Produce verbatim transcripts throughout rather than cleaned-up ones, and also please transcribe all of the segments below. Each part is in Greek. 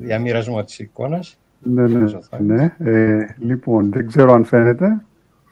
διαμοιρασμό της εικόνας. Ναι, ναι, ναι. Ε, λοιπόν, δεν ξέρω αν φαίνεται.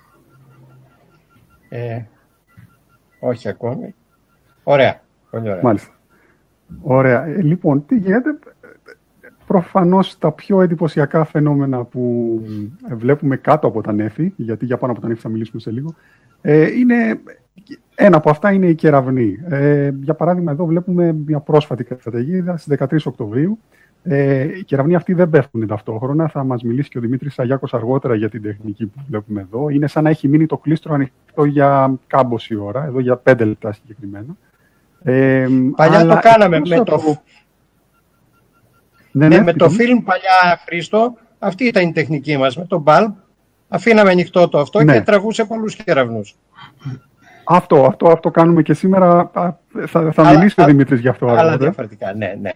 Ε, όχι ακόμη. Ωραία. Πολύ ωραία. Μάλιστα. Ωραία. Ε, λοιπόν, τι γίνεται. Προφανώς τα πιο εντυπωσιακά φαινόμενα που βλέπουμε κάτω από τα νέφη, γιατί για πάνω από τα νέφη θα μιλήσουμε σε λίγο, ε, είναι, ένα από αυτά είναι η κεραυνή. Ε, για παράδειγμα, εδώ βλέπουμε μια πρόσφατη καταιγίδα στις δεκατρείς Οκτωβρίου. Ε, οι κεραυνοί αυτοί δεν πέφτουν ταυτόχρονα. Θα μας μιλήσει και ο Δημήτρης Αγιάκος αργότερα για την τεχνική που βλέπουμε εδώ. Είναι σαν να έχει μείνει το κλίστρο ανοιχτό για κάμποση ώρα, εδώ για πέντε λεπτά συγκεκριμένα. Ε, Παλιά αλλά το κάναμε με το... το... Ναι, ναι, με το φιλμ παλιά, Χρήστο, αυτή ήταν η τεχνική μας, με το bulb. Αφήναμε ανοιχτό το αυτό, ναι, και τραβούσε πολλούς κεραυνούς. Αυτό, αυτό, αυτό κάνουμε και σήμερα. Θα, θα μιλήσει ο Δημήτρης γι' αυτό. Αλλά διαφορετικά, ναι, ναι.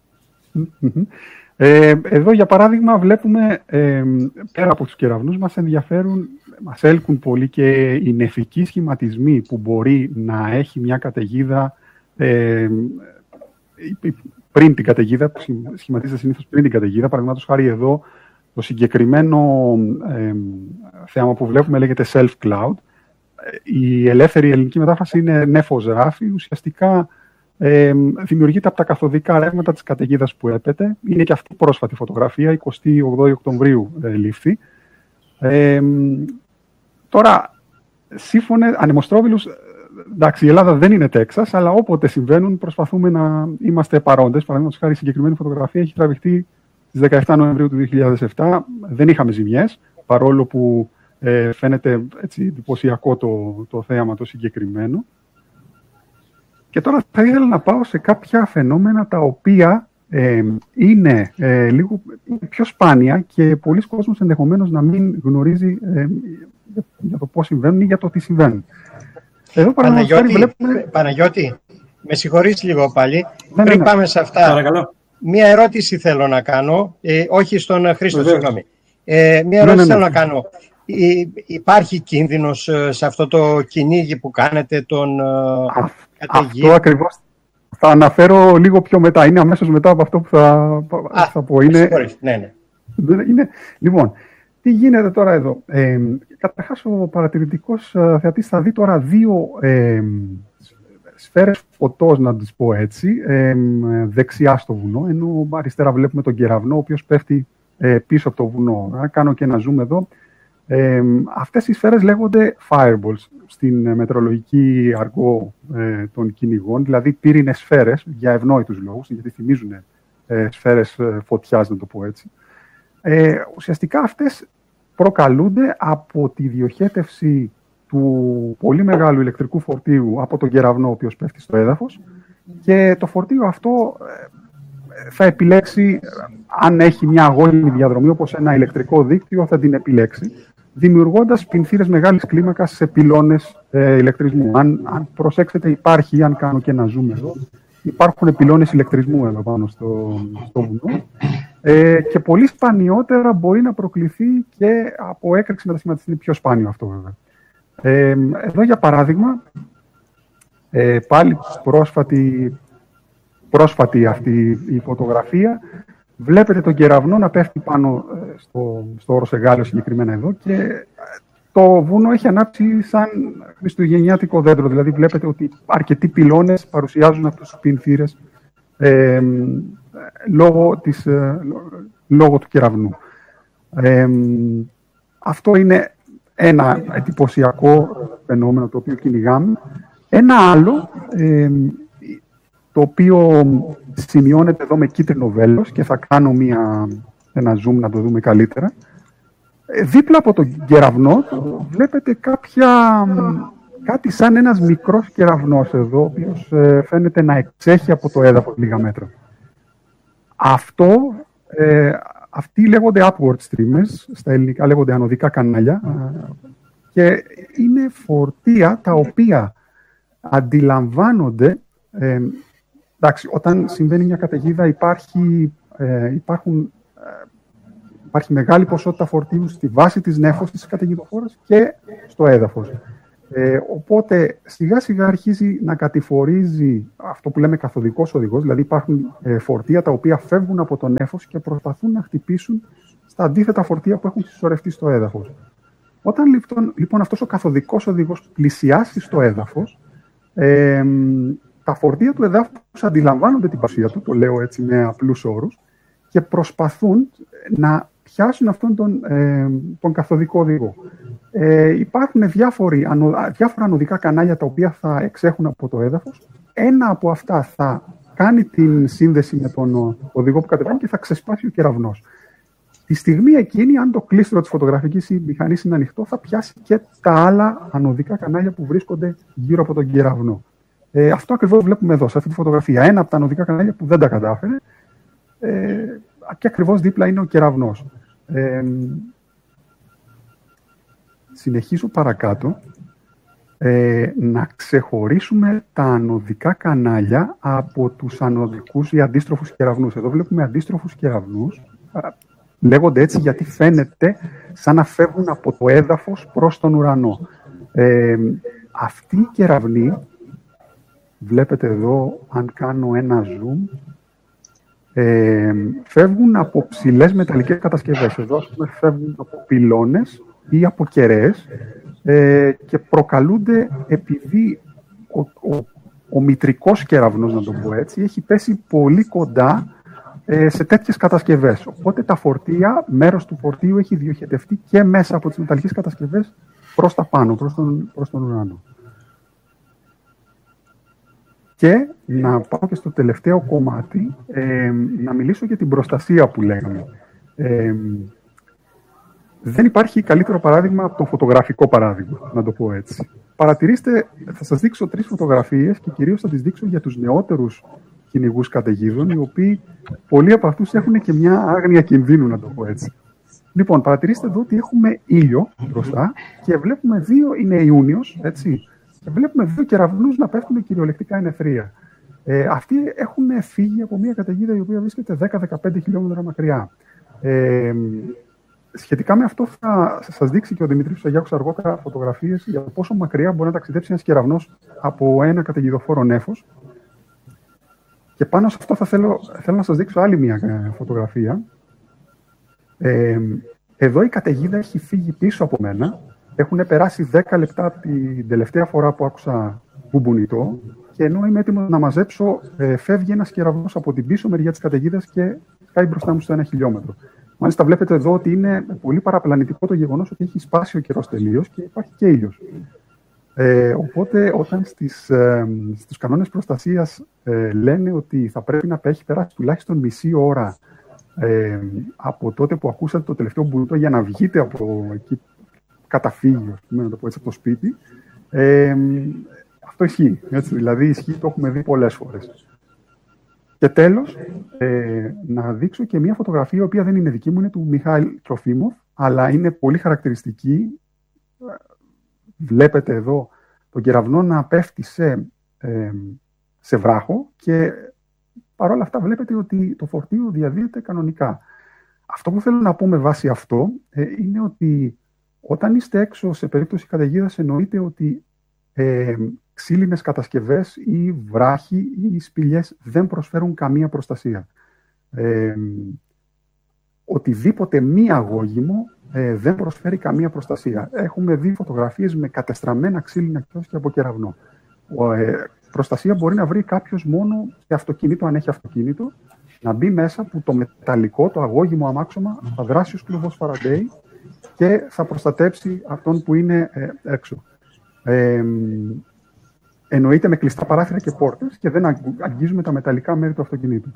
Ε, εδώ, για παράδειγμα, βλέπουμε, ε, πέρα από τους κεραυνούς, μας ενδιαφέρουν, μας έλκουν πολύ και οι νεφικοί σχηματισμοί που μπορεί να έχει μια καταιγίδα ε, πριν την καταιγίδα, που σχηματίζεται συνήθως πριν την καταιγίδα. Παραδείγματος χάρη εδώ, το συγκεκριμένο ε, θέαμα που βλέπουμε λέγεται self-cloud. Η ελεύθερη ελληνική μετάφραση είναι νέφος ράφι. Ουσιαστικά ε, δημιουργείται από τα καθοδικά ρεύματα της καταιγίδας που έπεται. Είναι και αυτή πρόσφατη φωτογραφία, εικοστή όγδοη Οκτωβρίου ε, λήφθη. Ε, τώρα, σύμφωνα, ανεμοστρόβιλους, εντάξει, η Ελλάδα δεν είναι Τέξας, αλλά όποτε συμβαίνουν προσπαθούμε να είμαστε παρόντες. Παραδείγματος χάρη, η συγκεκριμένη φωτογραφία έχει τραβηχτεί στις δεκαεφτά Νοεμβρίου του δύο χιλιάδες επτά. Δεν είχαμε ζημιές, παρόλο που ε, φαίνεται έτσι εντυπωσιακό το, το θέαμα το συγκεκριμένο. Και τώρα θα ήθελα να πάω σε κάποια φαινόμενα τα οποία ε, είναι ε, λίγο πιο σπάνια και πολλοί κόσμος ενδεχομένως να μην γνωρίζει ε, για το πώς συμβαίνουν ή για το τι συμβαίνουν. Εδώ, Παναγιώτη, βλέπουμε... Παναγιώτη, με συγχωρείς λίγο πάλι. Ναι, πριν ναι, πάμε σε αυτά, παρακαλώ. Μία ερώτηση θέλω να κάνω, ε, όχι στον Χρήστο, συγγνώμη. Ε, μία ερώτηση ναι, ναι, ναι. θέλω να κάνω. Υ, υπάρχει κίνδυνος σε αυτό το κυνήγι που κάνετε τον Α, αυτό ακριβώς θα αναφέρω λίγο πιο μετά. Είναι αμέσως μετά από αυτό που θα, Α, θα πω. Είναι, ναι, ναι. είναι, λοιπόν, τι γίνεται τώρα εδώ. Ε, καταρχάς, ο παρατηρητικός θεατής θα δει τώρα δύο ε, σφαίρες φωτός, να τις πω έτσι, ε, δεξιά στο βουνό, ενώ αριστερά βλέπουμε τον κεραυνό, ο οποίος πέφτει ε, πίσω από το βουνό. Να κάνω και ένα zoom εδώ. Ε, αυτές οι σφαίρες λέγονται fireballs στην μετεωρολογική αργό ε, των κυνηγών, δηλαδή πύρινες σφαίρες για ευνόητους λόγους, γιατί θυμίζουν ε, σφαίρες ε, φωτιάς, να το πω έτσι. Ε, ουσιαστικά αυτές προκαλούνται από τη διοχέτευση του πολύ μεγάλου ηλεκτρικού φορτίου από τον κεραυνό, ο οποίος πέφτει στο έδαφος, και το φορτίο αυτό ε, θα επιλέξει, αν έχει μια αγώνιμη διαδρομή όπως ένα ηλεκτρικό δίκτυο, θα την επιλέξει, δημιουργώντας πινθύρες μεγάλης κλίμακας σε πυλώνες ε, ηλεκτρισμού. Αν, αν προσέξετε, υπάρχει, αν κάνω και ένα zoom εδώ, υπάρχουν πυλώνες ηλεκτρισμού εδώ πάνω στο, στο βουνό, ε, και πολύ σπανιότερα μπορεί να προκληθεί και από έκρηξη μετασχηματιστή. Είναι πιο σπάνιο αυτό, βέβαια. Ε, εδώ, για παράδειγμα, ε, πάλι πρόσφατη, πρόσφατη αυτή η φωτογραφία. Βλέπετε τον κεραυνό να πέφτει πάνω στο, στο όρος Εγάλεο, συγκεκριμένα εδώ, και το βουνό έχει ανάψει σαν χριστουγεννιάτικο δέντρο. Δηλαδή βλέπετε ότι αρκετοί πυλώνες παρουσιάζουν αυτούς τους πινθύρες ε, λόγω, της, ε, λόγω του κεραυνού. Ε, αυτό είναι ένα εντυπωσιακό φαινόμενο το οποίο κυνηγάμε. Ένα άλλο, ε, το οποίο σημειώνεται εδώ με κίτρινο βέλος, και θα κάνω μια, ένα zoom να το δούμε καλύτερα. Δίπλα από τον κεραυνό βλέπετε κάποια, κάτι σαν ένας μικρός κεραυνός εδώ, ο οποίος ε, φαίνεται να εξέχει από το έδαφος λίγα μέτρα. Αυτό, ε, αυτοί λέγονται upward streamers, στα ελληνικά λέγονται ανωδικά κανάλια, και είναι φορτία τα οποία αντιλαμβάνονται. Ε, εντάξει, όταν συμβαίνει μια καταιγίδα υπάρχει, ε, υπάρχουν, ε, υπάρχει μεγάλη ποσότητα φορτίου στη βάση της νέφωσης της καταιγιδοφόρας και στο έδαφος. Ε, οπότε σιγά σιγά αρχίζει να κατηφορίζει αυτό που λέμε καθοδικός οδηγός, δηλαδή υπάρχουν ε, φορτία τα οποία φεύγουν από το νέφος και προσπαθούν να χτυπήσουν στα αντίθετα φορτία που έχουν συσσωρευτεί στο έδαφος. Όταν λοιπόν, λοιπόν αυτός ο καθοδικός οδηγός πλησιάσει στο έδαφος, ε, τα φορτία του εδάφους αντιλαμβάνονται την παρουσία του, το λέω έτσι με απλούς όρους, και προσπαθούν να πιάσουν αυτόν τον, ε, τον καθοδικό οδηγό. Ε, υπάρχουν διάφοροι, ανω, διάφορα ανωδικά κανάλια τα οποία θα εξέχουν από το έδαφος. Ένα από αυτά θα κάνει την σύνδεση με τον οδηγό που κατεβαίνει και θα ξεσπάσει ο κεραυνός. Τη στιγμή εκείνη, αν το κλίστρο της φωτογραφικής μηχανής είναι ανοιχτό, θα πιάσει και τα άλλα ανωδικά κανάλια που βρίσκονται γύρω από τον κεραυνό. Ε, αυτό ακριβώς βλέπουμε εδώ, σε αυτή τη φωτογραφία. Ένα από τα ανωδικά κανάλια που δεν τα κατάφερε ε, και ακριβώς δίπλα είναι ο κεραυνός. Ε, συνεχίζω παρακάτω. Ε, να ξεχωρίσουμε τα ανωδικά κανάλια από τους ανωδικούς ή αντίστροφους κεραυνούς. Εδώ βλέπουμε αντίστροφους κεραυνούς. Λέγονται έτσι γιατί φαίνεται σαν να φεύγουν από το έδαφος προς τον ουρανό. Ε, αυτοί οι κεραυνοί, βλέπετε εδώ, αν κάνω ένα zoom, ε, φεύγουν από ψηλές μεταλλικές κατασκευές. Εδώ, ας πούμε, φεύγουν από πυλώνες ή από κεραίες ε, και προκαλούνται επειδή ο, ο, ο μητρικός κεραυνός, να το πω έτσι, έχει πέσει πολύ κοντά ε, σε τέτοιες κατασκευές. Οπότε τα φορτία, μέρος του φορτίου έχει διοχετευτεί και μέσα από τις μεταλλικές κατασκευές προς τα πάνω, προς τον, προς τον ουρανό. Και να πάω και στο τελευταίο κομμάτι, ε, να μιλήσω για την προστασία που λέγαμε. Ε, δεν υπάρχει καλύτερο παράδειγμα από το φωτογραφικό παράδειγμα, να το πω έτσι. Παρατηρήστε, θα σας δείξω τρεις φωτογραφίες και κυρίως θα τις δείξω για τους νεότερους κυνηγούς καταιγίδων, οι οποίοι πολλοί από αυτούς έχουν και μια άγνοια κινδύνου, να το πω έτσι. Λοιπόν, παρατηρήστε εδώ ότι έχουμε ήλιο μπροστά και βλέπουμε δύο, είναι Ιούνιος, έτσι, και βλέπουμε δύο κεραυνούς να πέφτουν κυριολεκτικά εν ευθεία. Ε, αυτοί έχουν φύγει από μια καταιγίδα η οποία βρίσκεται δέκα με δεκαπέντε χιλιόμετρα μακριά. Ε, σχετικά με αυτό θα σας δείξει και ο Δημήτρης Αγιάκος αργότερα φωτογραφίες για το πόσο μακριά μπορεί να ταξιδέψει ένας κεραυνός από ένα καταιγιδοφόρο νέφος. Και πάνω σε αυτό θα θέλω, θέλω να σας δείξω άλλη μια φωτογραφία. Ε, εδώ η καταιγίδα έχει φύγει πίσω από μένα. Έχουν περάσει δέκα λεπτά από την τελευταία φορά που άκουσα μπουμπουνιτό και ενώ είμαι έτοιμος να μαζέψω, ε, φεύγει ένας κεραυνός από την πίσω μεριά της καταιγίδας και πάει μπροστά μου στο ένα χιλιόμετρο. Μάλιστα βλέπετε εδώ ότι είναι πολύ παραπλανητικό το γεγονός ότι έχει σπάσει ο καιρός τελείως και υπάρχει και ήλιος. Ε, οπότε όταν στις, ε, στους κανόνες προστασίας ε, λένε ότι θα πρέπει να έχει περάσει τουλάχιστον μισή ώρα ε, από τότε που ακούσατε το τελευταίο μπουμπουνιτό για να βγείτε από εκεί καταφύγιο, να το πω έτσι, από το σπίτι, ε, αυτό ισχύει. Έτσι, δηλαδή ισχύει, το έχουμε δει πολλές φορές. Και τέλος, ε, να δείξω και μια φωτογραφία, η οποία δεν είναι δική μου, είναι του Μιχάηλ Τροφίμοφ, αλλά είναι πολύ χαρακτηριστική. Βλέπετε εδώ τον κεραυνό να πέφτει σε, ε, σε βράχο και παρόλα αυτά βλέπετε ότι το φορτίο διαδίδεται κανονικά. Αυτό που θέλω να πω με βάση αυτό ε, είναι ότι όταν είστε έξω σε περίπτωση καταιγίδας, εννοείται ότι ε, ξύλινες κατασκευές ή βράχοι ή σπηλιές δεν προσφέρουν καμία προστασία. Ε, οτιδήποτε μη αγώγιμο ε, δεν προσφέρει καμία προστασία. Έχουμε δει φωτογραφίες με κατεστραμμένα ξύλινα και από κεραυνό. Ε, προστασία μπορεί να βρει κάποιος μόνο σε αυτοκίνητο, αν έχει αυτοκίνητο, να μπει μέσα που το μεταλλικό, το αγώγιμο αμάξωμα θα δράσει ως κλουβός Φαραντέι και θα προστατέψει αυτόν που είναι ε, έξω. Ε, εννοείται με κλειστά παράθυρα και πόρτες και δεν αγγίζουμε τα μεταλλικά μέρη του αυτοκινήτου.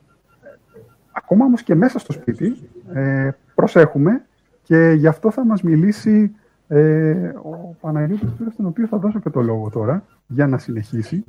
Ακόμα όμως και μέσα στο σπίτι ε, προσέχουμε και γι' αυτό θα μας μιλήσει ε, ο Παναγιώτης, στον οποίο θα δώσω και το λόγο τώρα για να συνεχίσει.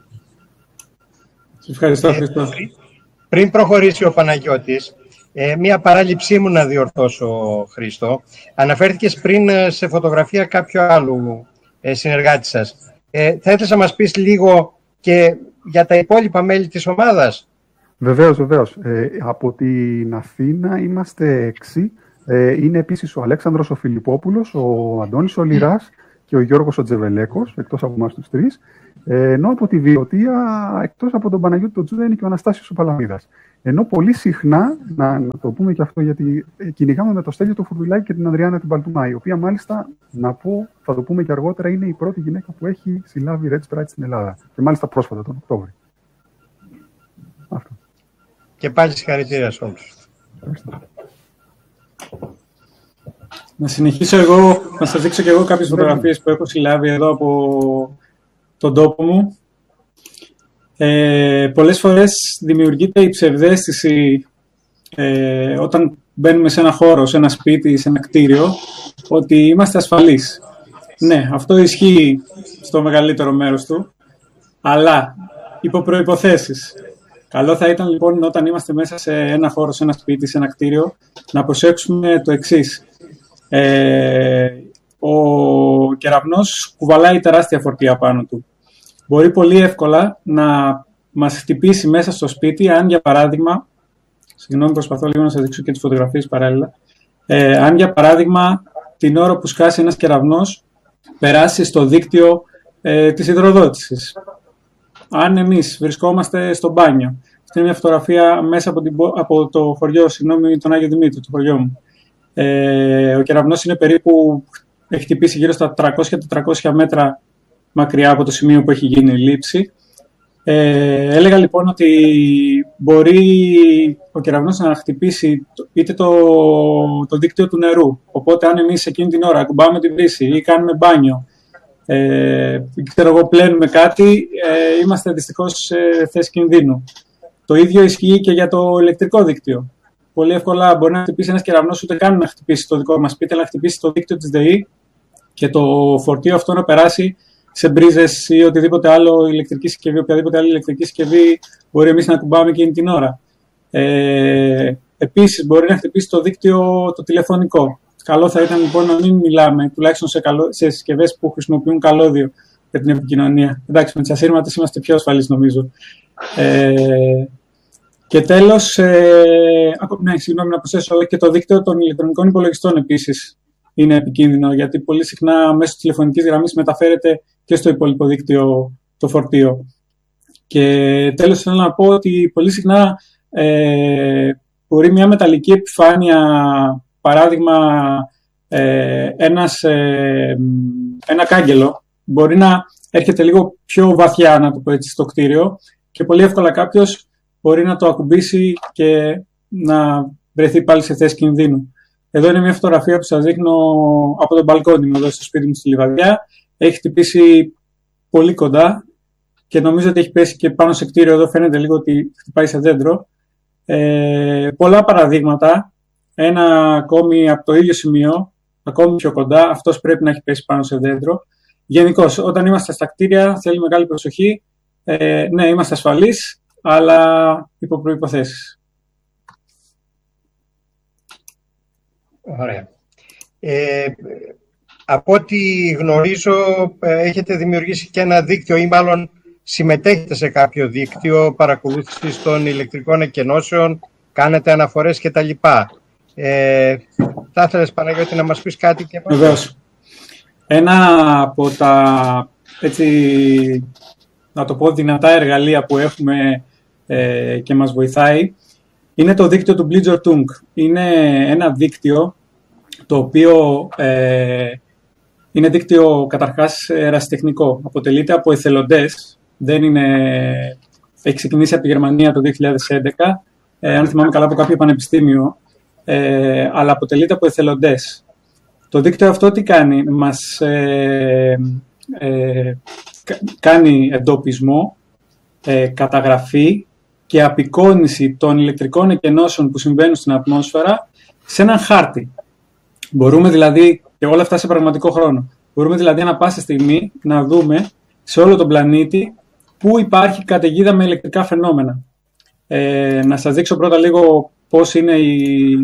Ευχαριστώ, Χριστό. Πριν προχωρήσει ο Παναγιώτης, ε, μία παράληψή μου να διορθώσω, Χρήστο. Αναφέρθηκες πριν σε φωτογραφία κάποιου άλλου ε, συνεργάτη σας. Ε, θα ήθελες να μας πεις λίγο και για τα υπόλοιπα μέλη της ομάδας? Βεβαίως, βεβαίως. Ε, από την Αθήνα είμαστε έξι. Ε, είναι επίσης ο Αλέξανδρος ο Φιλιππόπουλος, ο Αντώνης ο Λιράς και ο Γιώργος ο Τζεβελέκος, εκτός από εμάς τους τρεις, ενώ από τη Βιωτία, εκτός από τον Παναγιώτη τον Τζούδα, είναι και ο Αναστάσιος ο Παλαμίδας. Ενώ πολύ συχνά, να, να το πούμε και αυτό, γιατί κυνηγάμε με το Στέλιο το Φουρδουλάκη και την Ανδριάννα την Παλτουμάη, η οποία μάλιστα, να πω, θα το πούμε και αργότερα, είναι η πρώτη γυναίκα που έχει συλλάβει Red Sprite στην Ελλάδα. Και μάλιστα πρόσφατα, τον Οκτώβρη. Αυτό. Και πάλι συγχαρητήρια σε όλους. Να συνεχίσω εγώ, να σας δείξω και εγώ κάποιες φωτογραφίες που έχω συλλάβει εδώ από τον τόπο μου. Ε, πολλές φορές δημιουργείται η ψευδαίσθηση ε, όταν μπαίνουμε σε ένα χώρο, σε ένα σπίτι, σε ένα κτίριο, ότι είμαστε ασφαλείς. Ναι, αυτό ισχύει στο μεγαλύτερο μέρος του, αλλά υπό προϋποθέσεις. Καλό θα ήταν λοιπόν όταν είμαστε μέσα σε ένα χώρο, σε ένα σπίτι, σε ένα κτίριο, να προσέξουμε το εξής. Ε, ο κεραυνός κουβαλάει τεράστια φορτία πάνω του. Μπορεί πολύ εύκολα να μας χτυπήσει μέσα στο σπίτι, αν για παράδειγμα, συγγνώμη, προσπαθώ λίγο να σας δείξω και τις φωτογραφίες παράλληλα, ε, αν για παράδειγμα την ώρα που σκάσει ένας κεραυνός περάσει στο δίκτυο ε, της υδροδότησης. Αν εμείς βρισκόμαστε στο μπάνιο, αυτή είναι μια φωτογραφία μέσα από, την, από το χωριό, συγγνώμη, τον Άγιο Δημήτρη, το χωριό μου. Ε, ο κεραυνός είναι περίπου, έχει χτυπήσει γύρω στα τριακόσια με τετρακόσια μέτρα μακριά από το σημείο που έχει γίνει η λήψη. Ε, έλεγα λοιπόν ότι μπορεί ο κεραυνός να χτυπήσει είτε το, το δίκτυο του νερού. Οπότε αν εμείς εκείνη την ώρα ακουμπάμε την βρύση ή κάνουμε μπάνιο, ε, ξέρω εγώ, πλένουμε κάτι, ε, είμαστε δυστυχώς σε θέση κινδύνου. Το ίδιο ισχύει και για το ηλεκτρικό δίκτυο. Πολύ εύκολα μπορεί να χτυπήσει ένας κεραυνός, ούτε καν να χτυπήσει το δικό μας σπίτι, αλλά να χτυπήσει το δίκτυο της ΔΕΗ και το φορτίο αυτό να περάσει σε μπρίζες ή οτιδήποτε άλλο ηλεκτρική συσκευή, οποιαδήποτε άλλη ηλεκτρική συσκευή μπορεί εμείς να ακουμπάμε εκείνη την ώρα. Ε, επίσης, μπορεί να χτυπήσει το δίκτυο το τηλεφωνικό. Καλό θα ήταν λοιπόν να μην μιλάμε, τουλάχιστον σε, καλώ, σε συσκευές που χρησιμοποιούν καλώδιο για την επικοινωνία. Εντάξει, με τις ασύρματες είμαστε πιο ασφαλείς νομίζω. Ε, και τέλος, ε, ναι, συγγνώμη να προσθέσω, και το δίκτυο των ηλεκτρονικών υπολογιστών επίσης είναι επικίνδυνο, γιατί πολύ συχνά μέσω της τηλεφωνικής γραμμής μεταφέρεται και στο υπόλοιπο δίκτυο το φορτίο. Και τέλος θέλω να πω ότι πολύ συχνά ε, μπορεί μια μεταλλική επιφάνεια, παράδειγμα ε, ένας, ε, ένα κάγκελο, μπορεί να έρχεται λίγο πιο βαθιά, να το πω έτσι, στο κτίριο και πολύ εύκολα κάποιος μπορεί να το ακουμπήσει και να βρεθεί πάλι σε θέση κινδύνου. Εδώ είναι μια φωτογραφία που σας δείχνω από τον μπαλκόνι μου εδώ στο σπίτι μου στη Λιβαδιά. Έχει χτυπήσει πολύ κοντά και νομίζω ότι έχει πέσει και πάνω σε κτίριο. Εδώ φαίνεται λίγο ότι χτυπάει σε δέντρο. Ε, πολλά παραδείγματα. Ένα ακόμη από το ίδιο σημείο, ακόμη πιο κοντά. Αυτός πρέπει να έχει πέσει πάνω σε δέντρο. Γενικώς, όταν είμαστε στα κτίρια, θέλει μεγάλη προσοχή. Ε, ναι, είμαστε ασφαλείς, αλλά υπό προϋποθέσεις. Ωραία. Ε, από ό,τι γνωρίζω, έχετε δημιουργήσει και ένα δίκτυο ή μάλλον συμμετέχετε σε κάποιο δίκτυο παρακολούθησης των ηλεκτρικών εκκενώσεων, κάνετε αναφορές κτλ. Ε, θα ήθελες, Παναγιώτη, να μας πεις κάτι και πάνω? Βεβαίως. Ένα από τα, έτσι, να το πω, δυνατά εργαλεία που έχουμε ε, και μας βοηθάει είναι το δίκτυο του Blitzertung. Είναι ένα δίκτυο το οποίο ε, είναι δίκτυο καταρχάς ερασιτεχνικό. Αποτελείται από εθελοντές. Δεν είναι... Έχει ξεκινήσει από τη Γερμανία το δύο χιλιάδες έντεκα, ε, αν θυμάμαι καλά, από κάποιο πανεπιστήμιο, ε, αλλά αποτελείται από εθελοντές. Το δίκτυο αυτό τι κάνει? Μας ε, ε, κάνει εντοπισμό, ε, καταγραφή και απεικόνιση των ηλεκτρικών εκκενώσεων που συμβαίνουν στην ατμόσφαιρα σε έναν χάρτη. Μπορούμε δηλαδή, και όλα αυτά σε πραγματικό χρόνο, μπορούμε δηλαδή ανά πάσα στιγμή να δούμε σε όλο τον πλανήτη πού υπάρχει καταιγίδα με ηλεκτρικά φαινόμενα. Ε, να σας δείξω πρώτα λίγο πώς είναι η...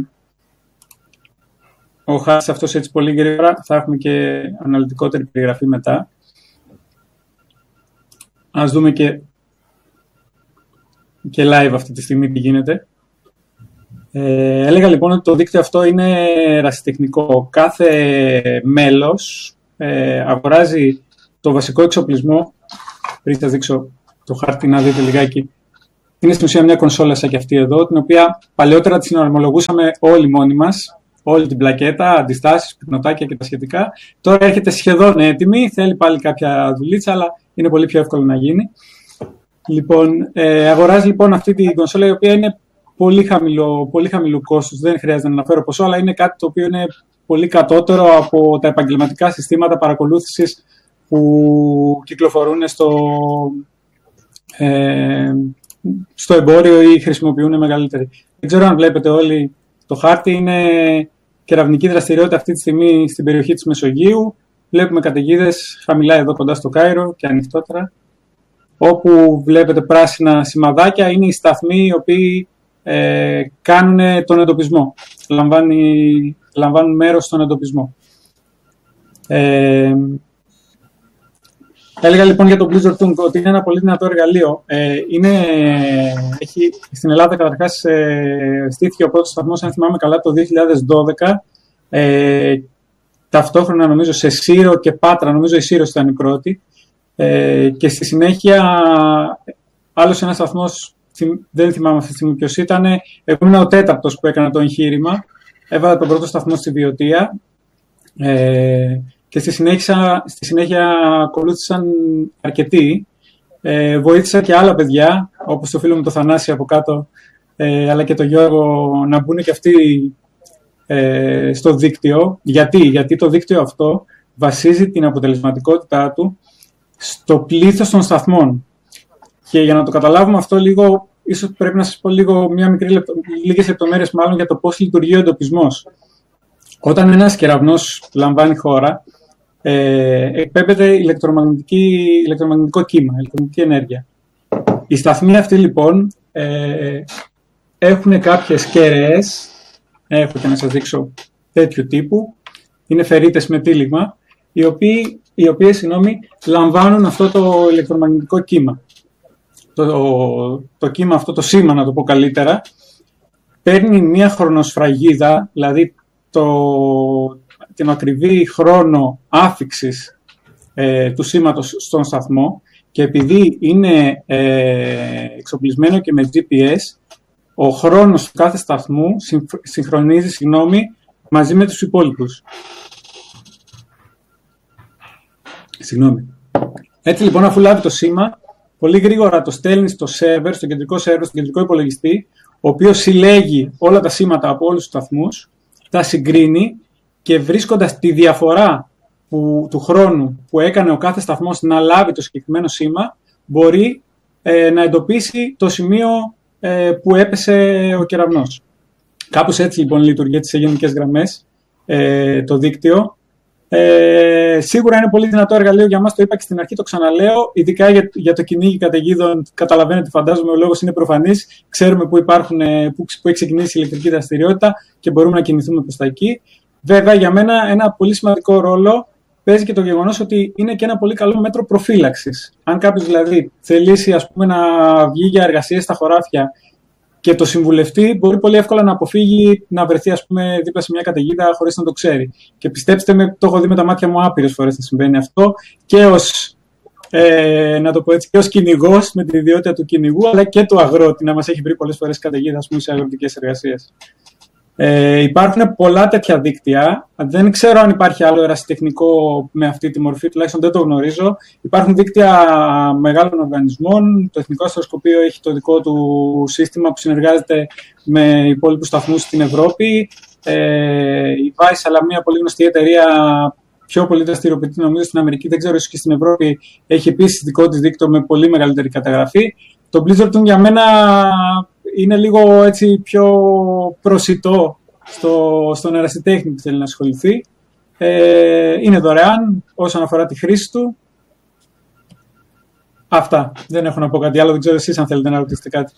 ο χάρτης αυτός έτσι πολύ γρήγορα. Θα έχουμε και αναλυτικότερη περιγραφή μετά. Ας δούμε και, και live αυτή τη στιγμή τι γίνεται. Ε, έλεγα λοιπόν ότι το δίκτυο αυτό είναι ερασιτεχνικό. Κάθε μέλος ε, αγοράζει το βασικό εξοπλισμό. Πριν σας δείξω το χάρτη να δείτε λιγάκι. Είναι στην ουσία μια κονσόλα σαν και αυτή εδώ, την οποία παλαιότερα τη συναρμολογούσαμε όλοι μόνοι μας, όλη την πλακέτα, αντιστάσεις, πυκνοτάκια και τα σχετικά. Τώρα έρχεται σχεδόν έτοιμη, θέλει πάλι κάποια δουλίτσα, αλλά είναι πολύ πιο εύκολο να γίνει. Λοιπόν, ε, αγοράζει λοιπόν αυτή την κονσόλα, η οποία είναι πολύ, χαμηλό, πολύ χαμηλού κόστους, δεν χρειάζεται να αναφέρω ποσό, αλλά είναι κάτι το οποίο είναι πολύ κατώτερο από τα επαγγελματικά συστήματα παρακολούθησης που κυκλοφορούν στο, ε, στο εμπόριο ή χρησιμοποιούν μεγαλύτεροι. Δεν ξέρω αν βλέπετε όλοι το χάρτη, είναι κεραυνική δραστηριότητα αυτή τη στιγμή στην περιοχή της Μεσογείου. Βλέπουμε καταιγίδες χαμηλά εδώ κοντά στο Κάιρο και ανοιχτότερα. Όπου βλέπετε πράσινα σημαδάκια είναι οι σταθμοί οι οποίοι ε, κάνουν τον εντοπισμό. Λαμβάνει, λαμβάνουν μέρος στον εντοπισμό. Ε, έλεγα λοιπόν για το Blizzard Tool ότι είναι ένα πολύ δυνατό εργαλείο. Ε, είναι, έχει, στην Ελλάδα καταρχάς ε, στήθηκε ο πρώτος σταθμός, αν θυμάμαι καλά, το δύο χιλιάδες δώδεκα. Ε, ταυτόχρονα νομίζω σε Σύρο και Πάτρα, νομίζω η Σύρος ήταν η πρώτη. Ε, και στη συνέχεια άλλος ένας σταθμός, δεν θυμάμαι αυτή τη στιγμή ποιος ήταν, εγώ ήμουν ο τέταρτος που έκανα το εγχείρημα, έβαλα τον πρώτο σταθμό στη Βιωτία ε, και στη συνέχεια, στη συνέχεια ακολούθησαν αρκετοί, ε, βοήθησα και άλλα παιδιά, όπως το φίλο μου το Θανάση από κάτω, ε, αλλά και το Γιώργο, να μπουν και αυτοί ε, στο δίκτυο. Γιατί? Γιατί το δίκτυο αυτό βασίζει την αποτελεσματικότητά του στο πλήθος των σταθμών. Και για να το καταλάβουμε αυτό λίγο, ίσως πρέπει να σας πω λίγο, μια μικρή λεπτο, λίγες λεπτομέρειες μάλλον για το πώς λειτουργεί ο εντοπισμός. Όταν ένας κεραυνός λαμβάνει χώρα, ε, εκπέμπεται ηλεκτρομαγνητικό κύμα, ηλεκτρομαγνητική ενέργεια. Οι σταθμοί αυτοί λοιπόν ε, έχουν κάποιες κεραίες, έχω και να σας δείξω τέτοιου τύπου, είναι φερρίτες με τύλιγμα, οι οποίοι οι οποίες συγγνώμη, λαμβάνουν αυτό το ηλεκτρομαγνητικό κύμα. Το, το, το κύμα αυτό, το σήμα να το πω καλύτερα, παίρνει μια χρονοσφραγίδα, δηλαδή το, την ακριβή χρόνο άφιξης ε, του σήματος στον σταθμό, και επειδή είναι ε, εξοπλισμένο και με τζι πι ες, ο χρόνος του κάθε σταθμού συγχρονίζει συγγνώμη, μαζί με τους υπόλοιπους. Συγγνώμη. Έτσι λοιπόν, αφού λάβει το σήμα, πολύ γρήγορα το στέλνει στο σερβερ, στο κεντρικό σερβερ, στο κεντρικό υπολογιστή, ο οποίος συλλέγει όλα τα σήματα από όλους τους σταθμούς, τα συγκρίνει και βρίσκοντας τη διαφορά που, του χρόνου που έκανε ο κάθε σταθμός να λάβει το συγκεκριμένο σήμα, μπορεί ε, να εντοπίσει το σημείο ε, που έπεσε ο κεραυνός. Κάπως έτσι λοιπόν λειτουργεί σε γενικές γραμμές ε, το δίκτυο. Ε, σίγουρα είναι πολύ δυνατό εργαλείο για μας, το είπα και στην αρχή, το ξαναλέω, ειδικά για, για το κυνήγι καταιγίδων. Καταλαβαίνετε, φαντάζομαι, ο λόγος είναι προφανής. Ξέρουμε που, υπάρχουν, που, που έχει ξεκινήσει η ηλεκτρική δραστηριότητα και μπορούμε να κινηθούμε προς τα εκεί. Βέβαια, για μένα ένα πολύ σημαντικό ρόλο παίζει και το γεγονός ότι είναι και ένα πολύ καλό μέτρο προφύλαξης. Αν κάποιος δηλαδή θελήσει, ας πούμε, να βγει για εργασίες στα χωράφια και το συμβουλευτεί, μπορεί πολύ εύκολα να αποφύγει να βρεθεί, ας πούμε, δίπλα σε μια καταιγίδα χωρίς να το ξέρει. Και πιστέψτε με, το έχω δει με τα μάτια μου άπειρες φορές να συμβαίνει αυτό, και ως, ε, να το πω έτσι, και ως κυνηγός με την ιδιότητα του κυνηγού, αλλά και του αγρότη, να μας έχει βρει πολλές φορές καταιγίδα, ας πούμε, σε αγροτικές εργασίες. Ε, υπάρχουν πολλά τέτοια δίκτυα. Δεν ξέρω αν υπάρχει άλλο ερασιτεχνικό με αυτή τη μορφή, τουλάχιστον δεν το γνωρίζω. Υπάρχουν δίκτυα μεγάλων οργανισμών. Το Εθνικό Αστροσκοπείο έχει το δικό του σύστημα που συνεργάζεται με υπόλοιπους σταθμούς στην Ευρώπη. Ε, η Vice, αλλά μια πολύ γνωστή εταιρεία, πιο πολύ δραστηριοποιητή νομίζω στην Αμερική, δεν ξέρω, ίσως και στην Ευρώπη, έχει επίσης δικό της δίκτυο με πολύ μεγαλύτερη καταγραφή. Το Blizzard Tool για μένα είναι λίγο έτσι πιο προσιτό στο, στον ερασιτέχνη που θέλει να ασχοληθεί. Ε, είναι δωρεάν όσον αφορά τη χρήση του. Αυτά. Δεν έχω να πω κάτι άλλο. Δεν ξέρω εσείς αν θέλετε να ρωτήσετε κάτι.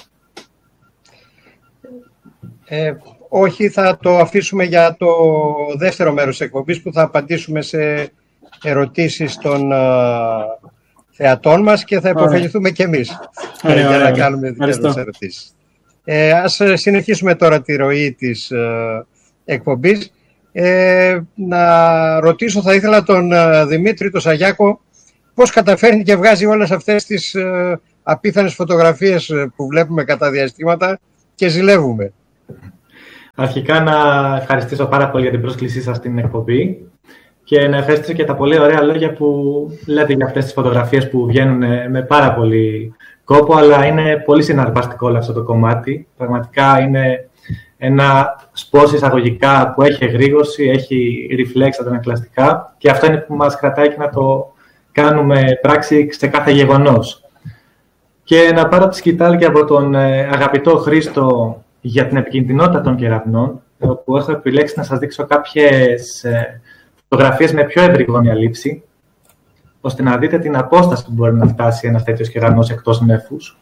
Ε, όχι, θα το αφήσουμε για το δεύτερο μέρος της εκπομπής, που θα απαντήσουμε σε ερωτήσεις των uh, θεατών μας και θα υποφεληθούμε και εμείς ωραία, για ωραία, να ωραία. κάνουμε διάφορες ερωτήσεις. Ε, ας συνεχίσουμε τώρα τη ροή της uh, εκπομπής. Ε, να ρωτήσω, θα ήθελα τον Δημήτρη, τον Σαγιάκο, πώς καταφέρνει και βγάζει όλες αυτές τις ε, απίθανες φωτογραφίες που βλέπουμε κατά διαστήματα και ζηλεύουμε. Αρχικά να ευχαριστήσω πάρα πολύ για την πρόσκλησή σας στην εκπομπή και να ευχαριστήσω και τα πολύ ωραία λόγια που λέτε για αυτές τις φωτογραφίες που βγαίνουν με πάρα πολύ κόπο, αλλά είναι πολύ συναρπαστικό όλο αυτό το κομμάτι. Πραγματικά είναι ένα σπορ εισαγωγικά που έχει εγρήγορση, έχει reflex αντανακλαστικά και αυτό είναι που μας κρατάει και να το κάνουμε πράξη σε κάθε γεγονός. Και να πάρω τη σκητάλη και από τον αγαπητό Χρήστο για την επικινδυνότητα των κεραυνών, όπου έχω επιλέξει να σας δείξω κάποιες φωτογραφίες με πιο ευρυγόνια λήψη, ώστε να δείτε την απόσταση που μπορεί να φτάσει ένας τέτοιος κεραυνός εκτός νέφους.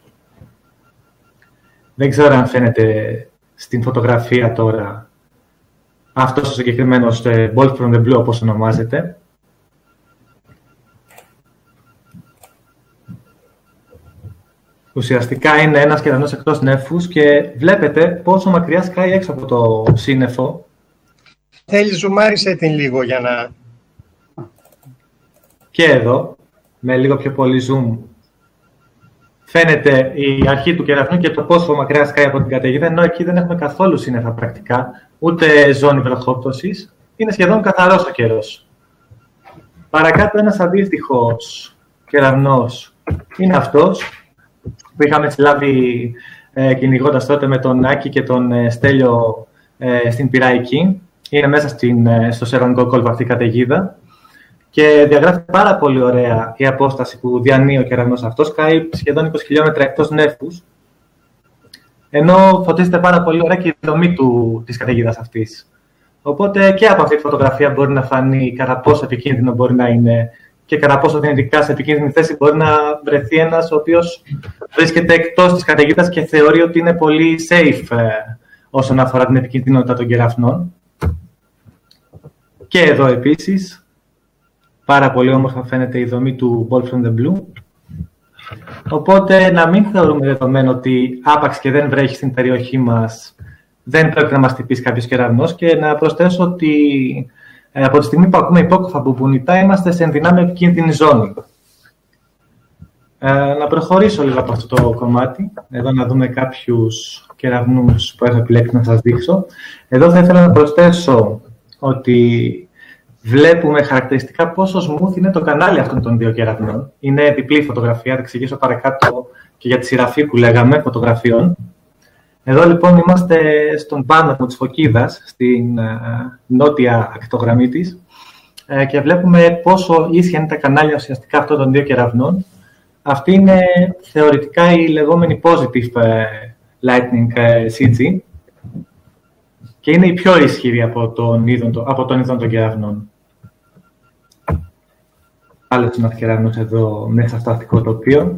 Δεν ξέρω αν φαίνεται στην φωτογραφία τώρα αυτός ο συγκεκριμένος Bolt from the Blue, όπως ονομάζεται. Ουσιαστικά είναι ένας κεραυνός εκτός νέφους και βλέπετε πόσο μακριά σκάει έξω από το σύννεφο. Θέλει, ζουμάρισε την λίγο για να... Και εδώ, με λίγο πιο πολύ zoom, φαίνεται η αρχή του κεραυνού και το πόσο μακριά σκάει από την καταιγίδα, ενώ εκεί δεν έχουμε καθόλου σύννεφα πρακτικά, ούτε ζώνη βροχόπτωσης. Είναι σχεδόν καθαρός ο καιρός. Παρακάτω ένας αντίστοιχος κεραυνός είναι αυτός, που είχαμε συλλάβει ε, κυνηγώντας τότε με τον Άκη και τον ε, Στέλιο ε, στην Πειραϊκή. Είναι μέσα στην, ε, στο Σερονικό κόλπο αυτή η καταιγίδα και διαγράφει πάρα πολύ ωραία η απόσταση που διανύει ο κεραυνός αυτός, κάει σχεδόν είκοσι χιλιόμετρα εκτός νέφους, ενώ φωτίζεται πάρα πολύ ωραία και η δομή του, της καταιγίδας αυτής. Οπότε και από αυτή τη φωτογραφία μπορεί να φανεί κατά πόσο επικίνδυνο μπορεί να είναι και κατά πόσο δυνητικά σε επικίνδυνη θέση μπορεί να βρεθεί ένας ο οποίος βρίσκεται εκτός της καταιγίδας και θεωρεί ότι είναι πολύ safe ε, όσον αφορά την επικίνδυνοτητα των κεραυνών. Και εδώ επίσης, πάρα πολύ όμορφα φαίνεται η δομή του Bolt from the Blue. Οπότε να μην θεωρούμε δεδομένο ότι άπαξ και δεν βρέχει στην περιοχή μας, δεν πρέπει να μας χτυπήσει κάποιος κεραυνός, και να προσθέσω ότι ε, από τη στιγμή που ακούμε υπόκοφα μπουμπουνιτά είμαστε σε ενδυνάμει επικίνδυνη ζώνη. Ε, να προχωρήσω λίγο από αυτό το κομμάτι. Εδώ να δούμε κάποιους κεραυνούς που έχω επιλέξει να σας δείξω. Εδώ θα ήθελα να προσθέσω ότι βλέπουμε χαρακτηριστικά πόσο smooth είναι το κανάλι αυτών των δύο κεραυνών. Είναι διπλή φωτογραφία, θα εξηγήσω παρακάτω και για τη σειραφή που λέγαμε φωτογραφιών. Εδώ λοιπόν είμαστε στον πάνωπο της Φωκίδας, στην uh, νότια ακτογραμμή της, uh, και βλέπουμε πόσο ίσια είναι τα κανάλια ουσιαστικά αυτών των δύο κεραυνών. Αυτή είναι θεωρητικά η λεγόμενη positive uh, lightning uh, σι τζι και είναι η πιο ισχυρή από τον είδον, από τον είδον των κεραυνών. Άλλος ένας κεραυνός εδώ μέσα στο αστικό τοπίο.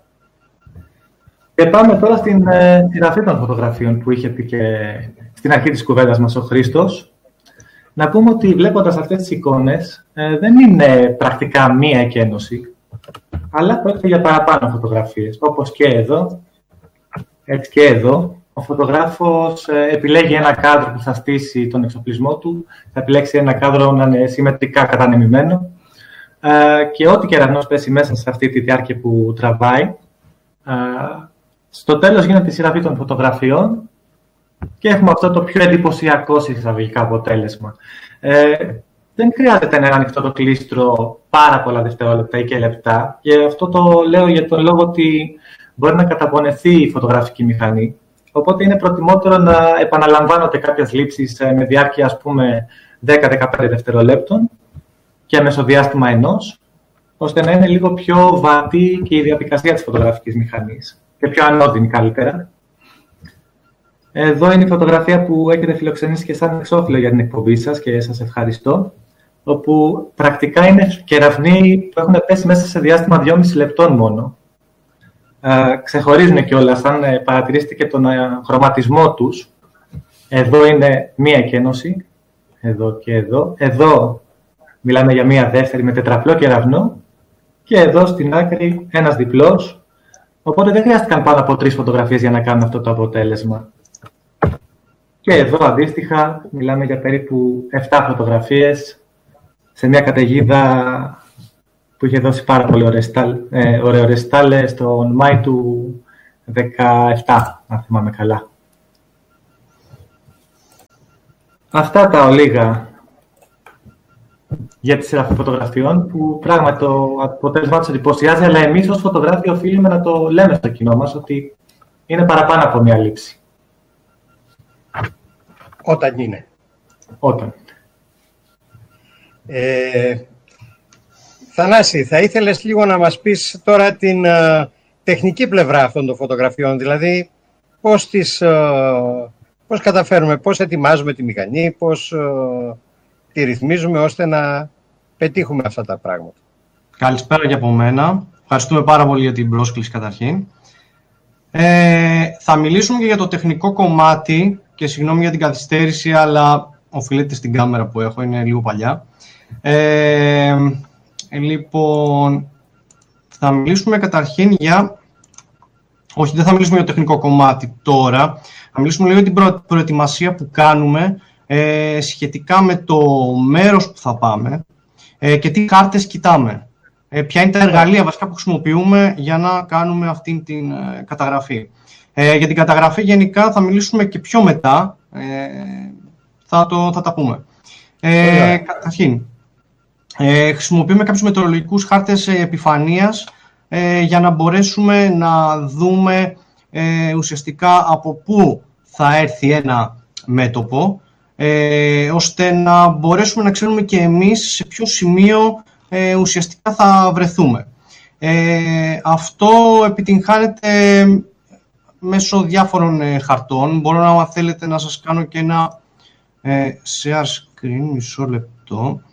Και πάμε τώρα στην ε, σειραφή των φωτογραφίων που είχε πει και στην αρχή της κουβέντας μας ο Χρήστος. Να πούμε ότι βλέποντας αυτές τις εικόνες ε, δεν είναι πρακτικά μία εκένωση, αλλά πρόκειται για παραπάνω φωτογραφίες. Όπως και εδώ, έτσι και εδώ, ο φωτογράφος ε, επιλέγει ένα κάδρο που θα στήσει τον εξοπλισμό του, θα επιλέξει ένα κάδρο να είναι συμμετρικά κατανεμημένο ε, και ό,τι κεραυνός πέσει μέσα σε αυτή τη διάρκεια που τραβάει. Ε, Στο τέλος γίνεται η σειραφή των φωτογραφιών και έχουμε αυτό το πιο εντυπωσιακό εισαγωγικά αποτέλεσμα. Ε, δεν χρειάζεται να είναι ανοιχτό το κλίστρο πάρα πολλά δευτερόλεπτα ή και λεπτά, και αυτό το λέω για τον λόγο ότι μπορεί να καταπονεθεί η φωτογραφική μηχανή. Οπότε είναι προτιμότερο να επαναλαμβάνονται κάποιες λήψεις με διάρκεια, ας πούμε, δέκα με δεκαπέντε δευτερολέπτων και μεσοδιάστημα ενός, ώστε να είναι λίγο πιο βατή και η διαδικασία της φωτογραφικής μηχανής και πιο ανώδυνη καλύτερα. Εδώ είναι η φωτογραφία που έχετε φιλοξενήσει και σαν εξώφυλλο για την εκπομπή σας και σας ευχαριστώ, όπου πρακτικά είναι κεραυνοί που έχουν πέσει μέσα σε διάστημα δυόμισι λεπτών μόνο. Ε, ξεχωρίζουν κιόλας, αν παρατηρήσετε και τον χρωματισμό τους. Εδώ είναι μία εκένωση, εδώ και εδώ. Εδώ μιλάμε για μία δεύτερη με τετραπλό κεραυνό και εδώ στην άκρη ένας διπλός. Οπότε δεν χρειάστηκαν πάνω από τρεις φωτογραφίες για να κάνουν αυτό το αποτέλεσμα. Και εδώ αντίστοιχα μιλάμε για περίπου επτά φωτογραφίες σε μια καταιγίδα που είχε δώσει πάρα πολύ ωραίο ρεστάλ στον Μάη του δεκαεπτά, αν θυμάμαι καλά. Αυτά τα ολίγα για τη σειρά φωτογραφιών, που πράγματι το αποτέλεσμά τους εντυπωσιάζει, αλλά εμείς ως φωτογράφοι οφείλουμε να το λέμε στο κοινό μας ότι είναι παραπάνω από μια λήψη. Όταν είναι. Όταν. Ε, Θανάση, θα ήθελες λίγο να μας πεις τώρα την uh, τεχνική πλευρά αυτών των φωτογραφιών, δηλαδή πώς, τις, uh, πώς καταφέρουμε, πώς ετοιμάζουμε τη μηχανή, πώς uh, τη ρυθμίζουμε ώστε να πετύχουμε αυτά τα πράγματα. Καλησπέρα και από μένα. Ευχαριστούμε πάρα πολύ για την πρόσκληση καταρχήν. Ε, θα μιλήσουμε και για το τεχνικό κομμάτι και συγγνώμη για την καθυστέρηση, αλλά οφείλεται στην κάμερα που έχω, είναι λίγο παλιά. Ε, λοιπόν, θα μιλήσουμε καταρχήν για... Όχι, δεν θα μιλήσουμε για το τεχνικό κομμάτι τώρα. Θα μιλήσουμε λίγο για την προ... προετοιμασία που κάνουμε ε, σχετικά με το μέρος που θα πάμε ε, και τι κάρτες κοιτάμε. Ε, ποια είναι τα εργαλεία βασικά που χρησιμοποιούμε για να κάνουμε αυτή την ε, καταγραφή. Ε, για την καταγραφή γενικά θα μιλήσουμε και πιο μετά. Ε, θα, το, θα τα πούμε. Ε, καταρχήν, ε, χρησιμοποιούμε κάποιους μετεωρολογικούς χάρτες επιφανείας ε, για να μπορέσουμε να δούμε ε, ουσιαστικά από πού θα έρθει ένα μέτωπο, ε, ώστε να μπορέσουμε να ξέρουμε και εμείς σε ποιο σημείο ε, ουσιαστικά θα βρεθούμε. Ε, αυτό επιτυγχάνεται μέσω διάφορων ε, χαρτών. Μπορώ να, αν θέλετε, να σας κάνω και ένα ε, share screen, μισό λεπτό.